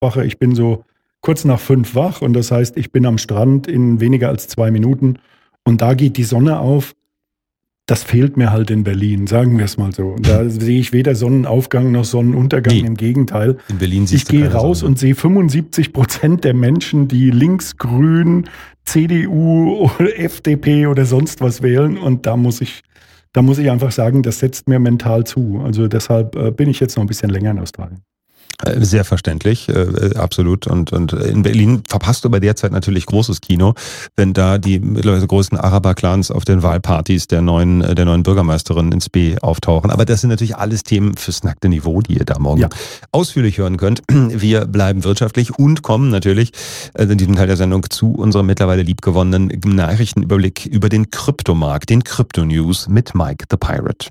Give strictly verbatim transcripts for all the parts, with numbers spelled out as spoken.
aufwache, ich bin so kurz nach fünf wach und das heißt, ich bin am Strand in weniger als zwei Minuten und da geht die Sonne auf. Das fehlt mir halt in Berlin, sagen wir es mal so. Und da sehe ich weder Sonnenaufgang noch Sonnenuntergang, Nee. im Gegenteil. In Berlin Ich siehst du gehe keine raus Sonne. und sehe fünfundsiebzig Prozent der Menschen, die links-grün, C D U oder F D P oder sonst was wählen. Und da muss ich, da muss ich einfach sagen, das setzt mir mental zu. Also deshalb äh, bin ich jetzt noch ein bisschen länger in Australien. Sehr verständlich, äh, absolut. Und, und in Berlin verpasst du bei der Zeit natürlich großes Kino, wenn da die mittlerweile größten Araber-Clans auf den Wahlpartys der neuen, der neuen Bürgermeisterin ins B auftauchen. Aber das sind natürlich alles Themen fürs nackte Niveau, die ihr da morgen Ja. ausführlich hören könnt. Wir bleiben wirtschaftlich und kommen natürlich in diesem Teil der Sendung zu unserem mittlerweile liebgewonnenen Nachrichtenüberblick über den Kryptomarkt, den Krypto-News mit Mike the Pirate.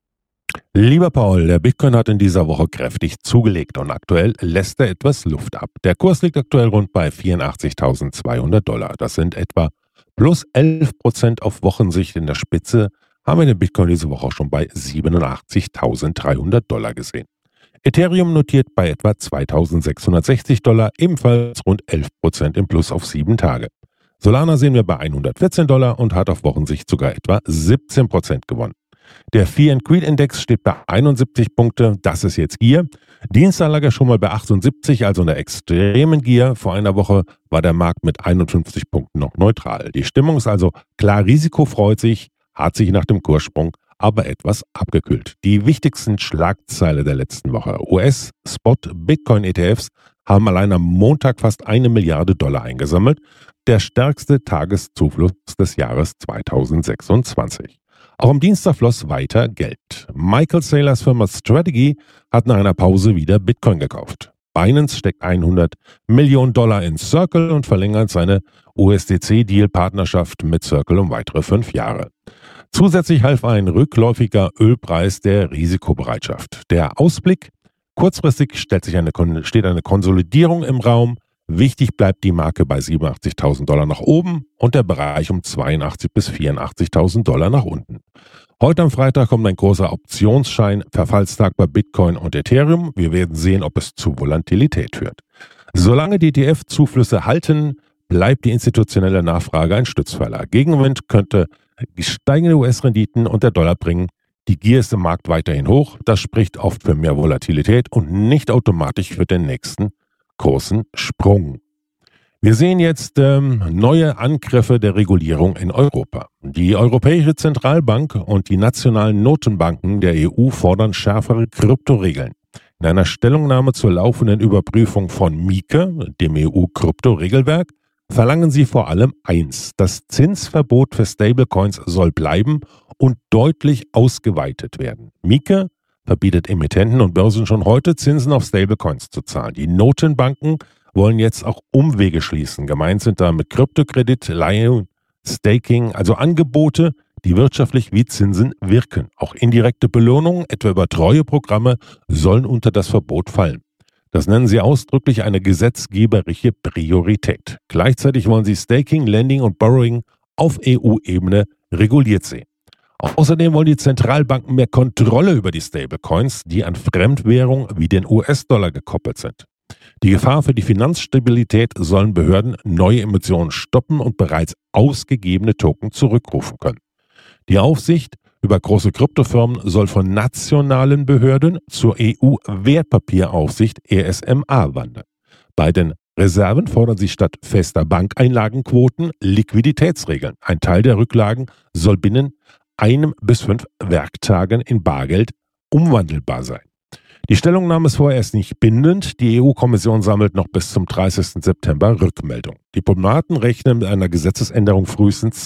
Lieber Paul, der Bitcoin hat in dieser Woche kräftig zugelegt und aktuell lässt er etwas Luft ab. Der Kurs liegt aktuell rund bei vierundachtzigtausendzweihundert Dollar. Das sind etwa plus elf Prozent auf Wochensicht. In der Spitze haben wir den Bitcoin diese Woche schon bei siebenundachtzigtausenddreihundert Dollar gesehen. Ethereum notiert bei etwa zweitausendsechshundertsechzig Dollar, ebenfalls rund elf Prozent im Plus auf sieben Tage. Solana sehen wir bei hundertvierzehn Dollar und hat auf Wochensicht sogar etwa siebzehn Prozent gewonnen. Der Fear and Greed Index steht bei einundsiebzig Punkte, das ist jetzt Gier. Dienstag lag er schon mal bei achtundsiebzig, also in der extremen Gier. Vor einer Woche war der Markt mit einundfünfzig Punkten noch neutral. Die Stimmung ist also klar risikofreudig, hat sich nach dem Kurssprung aber etwas abgekühlt. Die wichtigsten Schlagzeile der letzten Woche. U S-Spot-Bitcoin-E T Fs haben allein am Montag fast eine Milliarde Dollar eingesammelt. Der stärkste Tageszufluss des Jahres zweitausendsechsundzwanzig. Auch am Dienstag floss weiter Geld. Michael Saylors Firma Strategy hat nach einer Pause wieder Bitcoin gekauft. Binance steckt hundert Millionen Dollar in Circle und verlängert seine U S D C-Deal-Partnerschaft mit Circle um weitere fünf Jahre. Zusätzlich half ein rückläufiger Ölpreis der Risikobereitschaft. Der Ausblick: kurzfristig stellt sich eine, steht eine Konsolidierung im Raum. Wichtig bleibt die Marke bei siebenundachtzigtausend Dollar nach oben und der Bereich um zweiundachtzig bis vierundachtzigtausend Dollar nach unten. Heute am Freitag kommt ein großer Optionsschein-Verfallstag bei Bitcoin und Ethereum. Wir werden sehen, ob es zu Volatilität führt. Solange die E T F-Zuflüsse halten, bleibt die institutionelle Nachfrage ein Stützpfeiler. Gegenwind könnte die steigende U S-Renditen und der Dollar bringen. Die Gier ist im Markt weiterhin hoch. Das spricht oft für mehr Volatilität und nicht automatisch für den nächsten großen Sprung. Wir sehen jetzt ähm, neue Angriffe der Regulierung in Europa. Die Europäische Zentralbank und die nationalen Notenbanken der E U fordern schärfere Kryptoregeln. In einer Stellungnahme zur laufenden Überprüfung von MiCA, dem E U-Kryptoregelwerk, verlangen sie vor allem eins: Das Zinsverbot für Stablecoins soll bleiben und deutlich ausgeweitet werden. MiCA verbietet Emittenten und Börsen schon heute, Zinsen auf Stablecoins zu zahlen. Die Notenbanken wollen jetzt auch Umwege schließen. Gemeint sind damit Kryptokredit, Leihe, Staking, also Angebote, die wirtschaftlich wie Zinsen wirken. Auch indirekte Belohnungen, etwa über Treueprogramme, sollen unter das Verbot fallen. Das nennen sie ausdrücklich eine gesetzgeberische Priorität. Gleichzeitig wollen sie Staking, Lending und Borrowing auf E U-Ebene reguliert sehen. Außerdem wollen die Zentralbanken mehr Kontrolle über die Stablecoins, die an Fremdwährungen wie den U S-Dollar gekoppelt sind. Die Gefahr für die Finanzstabilität sollen Behörden neue Emissionen stoppen und bereits ausgegebene Token zurückrufen können. Die Aufsicht über große Kryptofirmen soll von nationalen Behörden zur E U-Wertpapieraufsicht E S M A wandern. Bei den Reserven fordern sie statt fester Bankeinlagenquoten Liquiditätsregeln. Ein Teil der Rücklagen soll binnen einem bis fünf Werktagen in Bargeld umwandelbar sein. Die Stellungnahme ist vorerst nicht bindend. Die E U-Kommission sammelt noch bis zum dreißigsten September Rückmeldung. Diplomaten rechnen mit einer Gesetzesänderung frühestens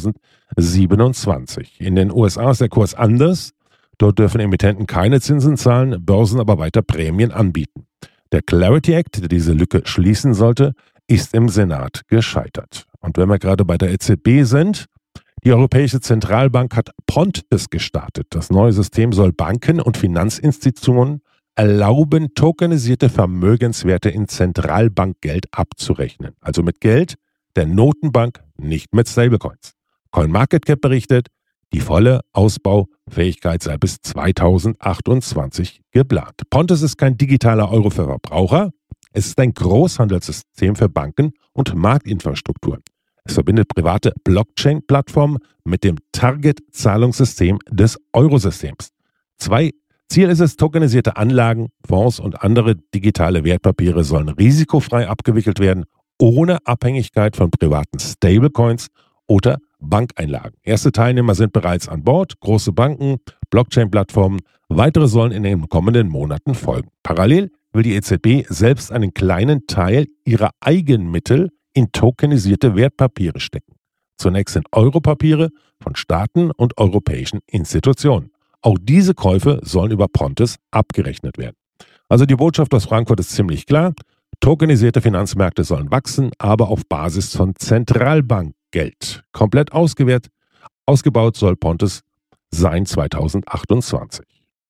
zweitausendsiebenundzwanzig. In den U S A ist der Kurs anders. Dort dürfen Emittenten keine Zinsen zahlen, Börsen aber weiter Prämien anbieten. Der Clarity Act, der diese Lücke schließen sollte, ist im Senat gescheitert. Und wenn wir gerade bei der E Z B sind: Die Europäische Zentralbank hat Pontes gestartet. Das neue System soll Banken und Finanzinstitutionen erlauben, tokenisierte Vermögenswerte in Zentralbankgeld abzurechnen. Also mit Geld der Notenbank, nicht mit Stablecoins. CoinMarketCap berichtet, die volle Ausbaufähigkeit sei bis zweitausendachtundzwanzig geplant. Pontes ist kein digitaler Euro für Verbraucher. Es ist ein Großhandelssystem für Banken und Marktinfrastruktur. Es verbindet private Blockchain-Plattformen mit dem Target-Zahlungssystem des Eurosystems. Zwei Ziel ist es, tokenisierte Anlagen, Fonds und andere digitale Wertpapiere sollen risikofrei abgewickelt werden, ohne Abhängigkeit von privaten Stablecoins oder Bankeinlagen. Erste Teilnehmer sind bereits an Bord, große Banken, Blockchain-Plattformen, weitere sollen in den kommenden Monaten folgen. Parallel will die E Z B selbst einen kleinen Teil ihrer Eigenmittel in tokenisierte Wertpapiere stecken. Zunächst in Europapiere von Staaten und europäischen Institutionen. Auch diese Käufe sollen über Pontes abgerechnet werden. Also die Botschaft aus Frankfurt ist ziemlich klar. Tokenisierte Finanzmärkte sollen wachsen, aber auf Basis von Zentralbankgeld. Komplett ausgewählt, ausgebaut soll Pontes sein zweitausendachtundzwanzig.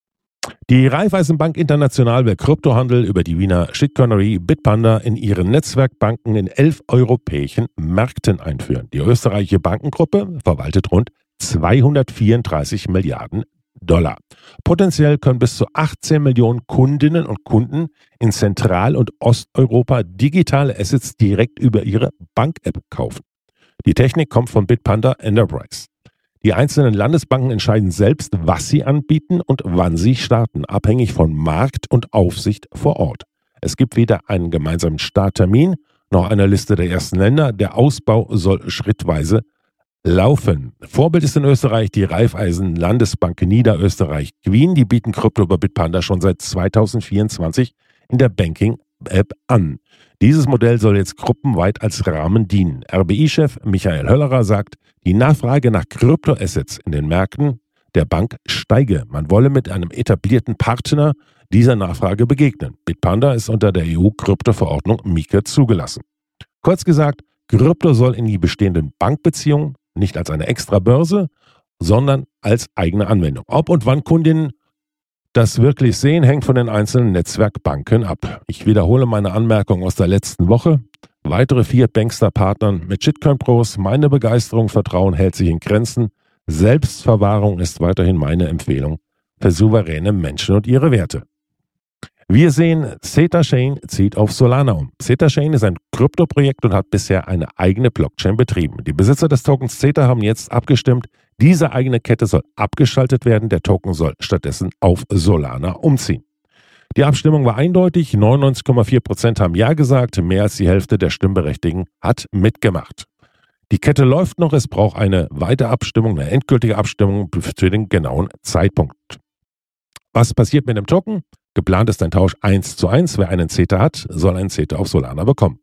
Die Raiffeisenbank International will Kryptohandel über die Wiener Shitcoinerie Bitpanda in ihren Netzwerkbanken in elf europäischen Märkten einführen. Die österreichische Bankengruppe verwaltet rund zweihundertvierunddreißig Milliarden Dollar. Potenziell können bis zu achtzehn Millionen Kundinnen und Kunden in Zentral- und Osteuropa digitale Assets direkt über ihre Bank-App kaufen. Die Technik kommt von Bitpanda Enterprise. Die einzelnen Landesbanken entscheiden selbst, was sie anbieten und wann sie starten, abhängig von Markt und Aufsicht vor Ort. Es gibt weder einen gemeinsamen Starttermin noch eine Liste der ersten Länder. Der Ausbau soll schrittweise laufen. Vorbild ist in Österreich die Raiffeisen Landesbank Niederösterreich Wien. Die bieten Krypto über Bitpanda schon seit zweitausendvierundzwanzig in der Banking-App an. Dieses Modell soll jetzt gruppenweit als Rahmen dienen. R B I-Chef Michael Höllerer sagt, die Nachfrage nach Kryptoassets in den Märkten der Bank steige. Man wolle mit einem etablierten Partner dieser Nachfrage begegnen. Bitpanda ist unter der E U-Krypto-Verordnung MiCA zugelassen. Kurz gesagt, Krypto soll in die bestehenden Bankbeziehungen nicht als eine extra Börse, sondern als eigene Anwendung. Ob und wann Kundinnen das wirklich sehen, hängt von den einzelnen Netzwerkbanken ab. Ich wiederhole meine Anmerkung aus der letzten Woche. Weitere vier Bankster-Partnern mit Shitcoin Pros. Meine Begeisterung, Vertrauen hält sich in Grenzen. Selbstverwahrung ist weiterhin meine Empfehlung für souveräne Menschen und ihre Werte. Wir sehen, Zeta-Chain zieht auf Solana um. Zeta-Chain ist ein Kryptoprojekt und hat bisher eine eigene Blockchain betrieben. Die Besitzer des Tokens Zeta haben jetzt abgestimmt, diese eigene Kette soll abgeschaltet werden, der Token soll stattdessen auf Solana umziehen. Die Abstimmung war eindeutig, neunundneunzig Komma vier Prozent haben Ja gesagt, mehr als die Hälfte der Stimmberechtigten hat mitgemacht. Die Kette läuft noch, es braucht eine weitere Abstimmung, eine endgültige Abstimmung für den genauen Zeitpunkt. Was passiert mit dem Token? Geplant ist ein Tausch eins zu eins. Wer einen Zeta hat, soll einen Zeta auf Solana bekommen.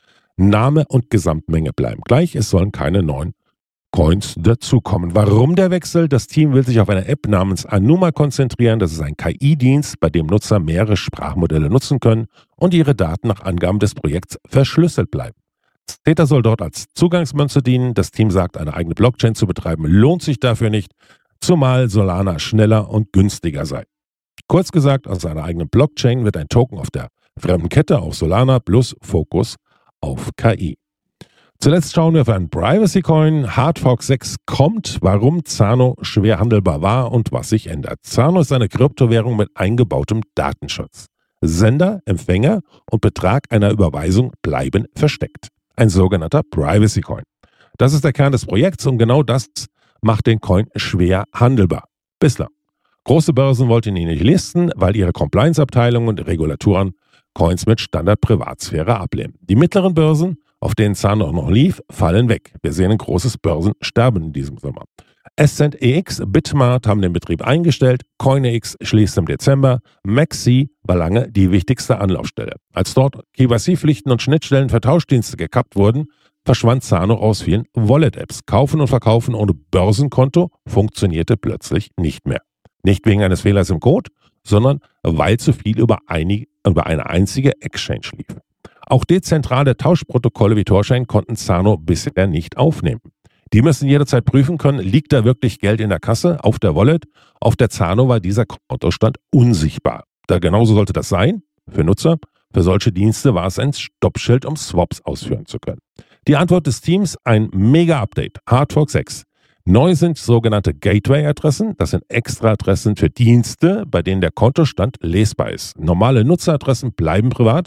Name und Gesamtmenge bleiben gleich. Es sollen keine neuen Coins dazukommen. Warum der Wechsel? Das Team will sich auf eine App namens Anuma konzentrieren. Das ist ein K I-Dienst, bei dem Nutzer mehrere Sprachmodelle nutzen können und ihre Daten nach Angaben des Projekts verschlüsselt bleiben. Zeta soll dort als Zugangsmünze dienen. Das Team sagt, eine eigene Blockchain zu betreiben lohnt sich dafür nicht, zumal Solana schneller und günstiger sei. Kurz gesagt, aus einer eigenen Blockchain wird ein Token auf der fremden Kette auf Solana plus Fokus auf K I. Zuletzt schauen wir auf einen Privacy-Coin. Hardfork sechs kommt, warum Zano schwer handelbar war und was sich ändert. Zano ist eine Kryptowährung mit eingebautem Datenschutz. Sender, Empfänger und Betrag einer Überweisung bleiben versteckt. Ein sogenannter Privacy-Coin. Das ist der Kern des Projekts und genau das macht den Coin schwer handelbar. Bislang. Große Börsen wollten ihn nicht listen, weil ihre Compliance-Abteilungen und Regulatoren Coins mit Standard-Privatsphäre ablehnen. Die mittleren Börsen, auf denen Zano noch lief, fallen weg. Wir sehen ein großes Börsensterben in diesem Sommer. Ascent E X, Bitmart haben den Betrieb eingestellt, CoinEx schließt im Dezember, Maxi war lange die wichtigste Anlaufstelle. Als dort K Y C-Pflichten und Schnittstellen für Tauschdienste gekappt wurden, verschwand Zano aus vielen Wallet-Apps. Kaufen und Verkaufen ohne Börsenkonto funktionierte plötzlich nicht mehr. Nicht wegen eines Fehlers im Code, sondern weil zu viel über, einig, über eine einzige Exchange lief. Auch dezentrale Tauschprotokolle wie Torchain konnten Zano bisher nicht aufnehmen. Die müssen jederzeit prüfen können, liegt da wirklich Geld in der Kasse, auf der Wallet. Auf der Zano war dieser Kontostand unsichtbar. Da genauso sollte das sein, für Nutzer. Für solche Dienste war es ein Stoppschild, um Swaps ausführen zu können. Die Antwort des Teams, ein Mega-Update, Hardfork sechs. Neu sind sogenannte Gateway-Adressen. Das sind Extra-Adressen für Dienste, bei denen der Kontostand lesbar ist. Normale Nutzeradressen bleiben privat.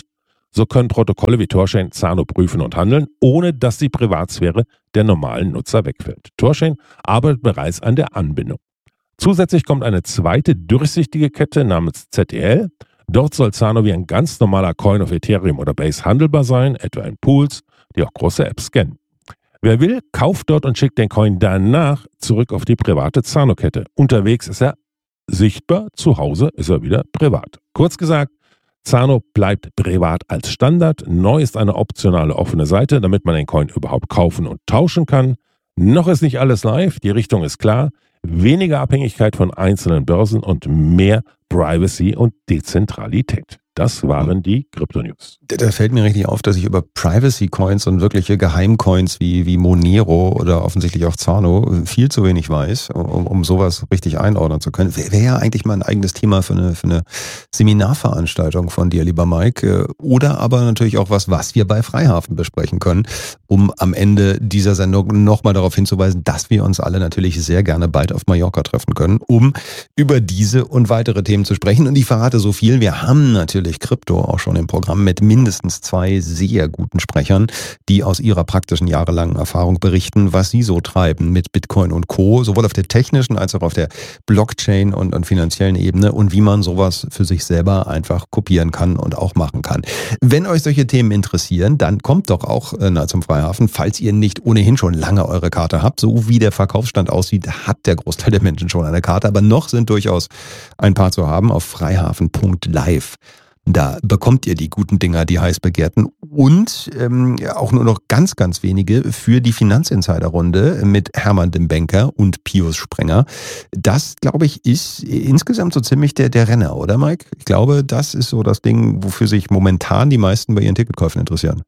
So können Protokolle wie Thorchain Zano prüfen und handeln, ohne dass die Privatsphäre der normalen Nutzer wegfällt. Thorchain arbeitet bereits an der Anbindung. Zusätzlich kommt eine zweite durchsichtige Kette namens Z T L. Dort soll Zano wie ein ganz normaler Coin auf Ethereum oder Base handelbar sein, etwa in Pools, die auch große Apps scannen. Wer will, kauft dort und schickt den Coin danach zurück auf die private Zano-Kette. Unterwegs ist er sichtbar, zu Hause ist er wieder privat. Kurz gesagt, Zano bleibt privat als Standard. Neu ist eine optionale offene Seite, damit man den Coin überhaupt kaufen und tauschen kann. Noch ist nicht alles live, die Richtung ist klar. Weniger Abhängigkeit von einzelnen Börsen und mehr Privacy und Dezentralität. Das waren die Krypto-News. Da fällt mir richtig auf, dass ich über Privacy-Coins und wirkliche Geheimcoins wie, wie Monero oder offensichtlich auch Zano viel zu wenig weiß, um, um sowas richtig einordnen zu können. Wäre ja eigentlich mal ein eigenes Thema für eine, für eine Seminarveranstaltung von dir, lieber Mike. Oder aber natürlich auch was, was wir bei Freihafen besprechen können, um am Ende dieser Sendung nochmal darauf hinzuweisen, dass wir uns alle natürlich sehr gerne bald auf Mallorca treffen können, um über diese und weitere Themen zu sprechen. Und ich verrate so viel, wir haben natürlich Krypto auch schon im Programm mit mindestens zwei sehr guten Sprechern, die aus ihrer praktischen jahrelangen Erfahrung berichten, was sie so treiben mit Bitcoin und Co., sowohl auf der technischen als auch auf der Blockchain und, und finanziellen Ebene und wie man sowas für sich selber einfach kopieren kann und auch machen kann. Wenn euch solche Themen interessieren, dann kommt doch auch äh, zum Freihafen, falls ihr nicht ohnehin schon lange eure Karte habt. So wie der Verkaufsstand aussieht, hat der Großteil der Menschen schon eine Karte, aber noch sind durchaus ein paar zu haben auf freihafen punkt live. Da bekommt ihr die guten Dinger, die heiß begehrten und ähm, auch nur noch ganz, ganz wenige für die Finanzinsider-Runde mit Hermann dem Banker und Pius Sprenger. Das, glaube ich, ist insgesamt so ziemlich der, der Renner, oder Mike? Ich glaube, das ist so das Ding, wofür sich momentan die meisten bei ihren Ticketkäufen interessieren.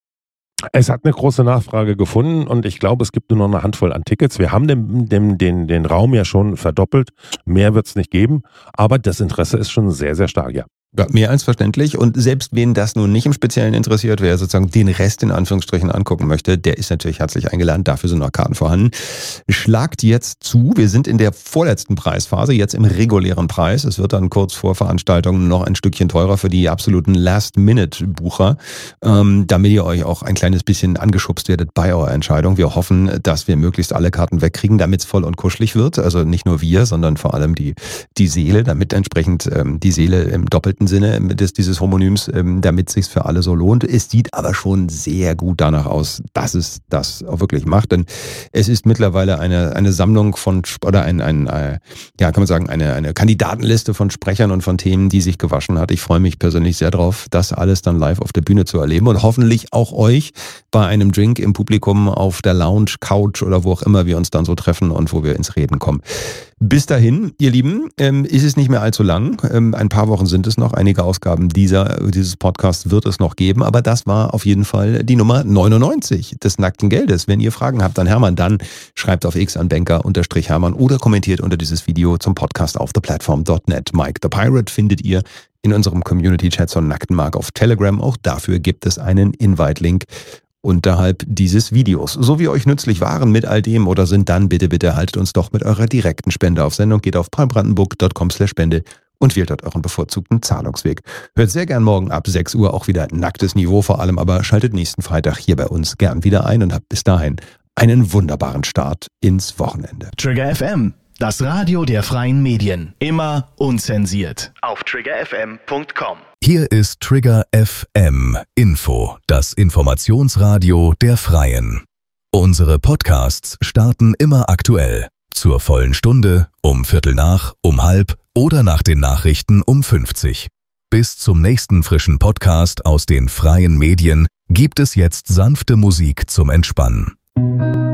Es hat eine große Nachfrage gefunden und ich glaube, es gibt nur noch eine Handvoll an Tickets. Wir haben den, den, den, den Raum ja schon verdoppelt. Mehr wird es nicht geben, aber das Interesse ist schon sehr, sehr stark, ja. Ja, mehr als verständlich. Und selbst wen das nun nicht im Speziellen interessiert, wer sozusagen den Rest in Anführungsstrichen angucken möchte, der ist natürlich herzlich eingeladen. Dafür sind noch Karten vorhanden. Schlagt jetzt zu. Wir sind in der vorletzten Preisphase, jetzt im regulären Preis. Es wird dann kurz vor Veranstaltungen noch ein Stückchen teurer für die absoluten Last-Minute-Bucher, ähm, damit ihr euch auch ein kleines bisschen angeschubst werdet bei eurer Entscheidung. Wir hoffen, dass wir möglichst alle Karten wegkriegen, damit es voll und kuschelig wird. Also nicht nur wir, sondern vor allem die, die Seele, damit entsprechend ähm, die Seele im doppelten Sinne des, dieses Homonyms, ähm, damit es sich für alle so lohnt. Es sieht aber schon sehr gut danach aus, dass es das auch wirklich macht, denn es ist mittlerweile eine, eine Sammlung von, oder ein, ein äh, ja, kann man sagen, eine, eine Kandidatenliste von Sprechern und von Themen, die sich gewaschen hat. Ich freue mich persönlich sehr drauf, das alles dann live auf der Bühne zu erleben und hoffentlich auch euch bei einem Drink im Publikum auf der Lounge, Couch oder wo auch immer wir uns dann so treffen und wo wir ins Reden kommen. Bis dahin, ihr Lieben, ähm, ist es nicht mehr allzu lang. Ähm, ein paar Wochen sind es noch. Einige Ausgaben dieser, dieses Podcasts wird es noch geben. Aber das war auf jeden Fall die Nummer neunundneunzig des nackten Geldes. Wenn ihr Fragen habt an Hermann, dann schreibt auf X an Banker-Hermann oder kommentiert unter dieses Video zum Podcast auf the platform dot net. Mike the Pirate findet ihr in unserem Community-Chat zum Nackten Mark auf Telegram. Auch dafür gibt es einen Invite-Link unterhalb dieses Videos. So wie euch nützlich waren mit all dem oder sind, dann bitte, bitte haltet uns doch mit eurer direkten Spende auf Sendung. Geht auf palmbrandenburg dot com slash spende und wählt dort euren bevorzugten Zahlungsweg. Hört sehr gern morgen ab sechs Uhr auch wieder nacktes Niveau vor allem, aber schaltet nächsten Freitag hier bei uns gern wieder ein und habt bis dahin einen wunderbaren Start ins Wochenende. Trigger F M, das Radio der freien Medien. Immer unzensiert. Auf trigger f m punkt com. Hier ist Trigger F M Info, das Informationsradio der Freien. Unsere Podcasts starten immer aktuell. Zur vollen Stunde, um Viertel nach, um halb oder nach den Nachrichten um fünfzig. Bis zum nächsten frischen Podcast aus den freien Medien gibt es jetzt sanfte Musik zum Entspannen.